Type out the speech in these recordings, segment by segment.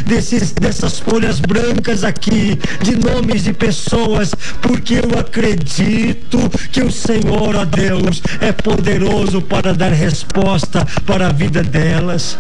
dessas folhas brancas aqui, de nomes de pessoas, porque eu acredito que o Senhor, ó Deus, é poderoso para dar resposta para a vida delas.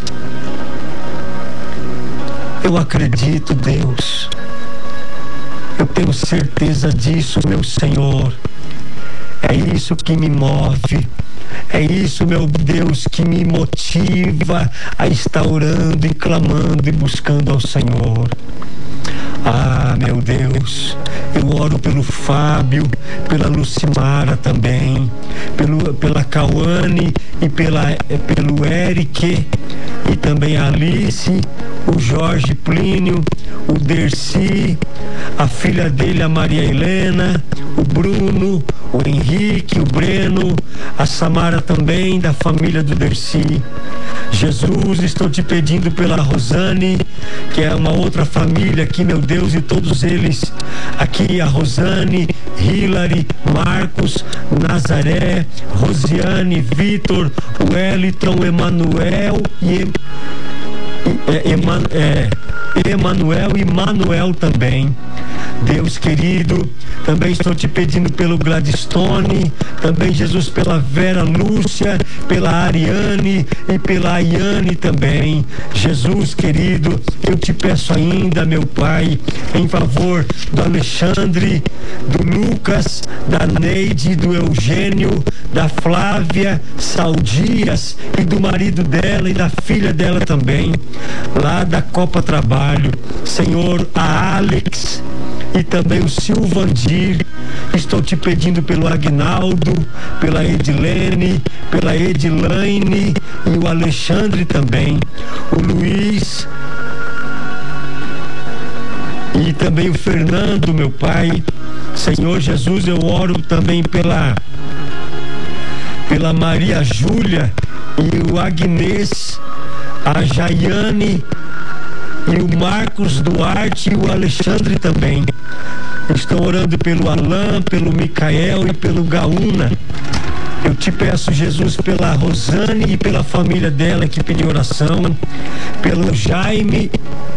Eu acredito, Deus. Eu tenho certeza disso, meu Senhor. É isso que me move. É isso, meu Deus, que me motiva a estar orando e clamando e buscando ao Senhor. Ah, meu Deus, eu oro pelo Fábio, pela Lucimara também, pela Cauane e pelo Eric, e também a Alice, o Jorge Plínio, o Dercy, a filha dele, a Maria Helena, o Bruno, o Henrique, o Breno, a Samara também, da família do Dercy. Jesus, estou te pedindo pela Rosane, que é uma outra família aqui, meu Deus, e todos eles aqui, a Rosane, Hilary, Marcos, Nazaré, Rosiane, Vitor, o Wellington, Emanuel e Emanuel e Manuel também. Deus querido, também estou te pedindo pelo Gladstone, também, Jesus, pela Vera Lúcia, pela Ariane e pela Ayane também. Jesus querido, eu te peço ainda, meu Pai, em favor do Alexandre, do Lucas, da Neide, do Eugênio, da Flávia Saldias e do marido dela e da filha dela também, lá da Copa Trabalho. Senhor, a Alex e também o Silvandir. Estou te pedindo pelo Agnaldo, pela Edilene, pela Edilaine e o Alexandre também, o Luiz e também o Fernando, meu Pai. Senhor Jesus, eu oro também pela Maria Júlia e o Agnês, a Jaiane e o Marcos Duarte e o Alexandre também. Estou orando pelo Alain, pelo Micael e pelo Gaúna. Eu te peço, Jesus, pela Rosane e pela família dela que pediu oração, pelo Jaime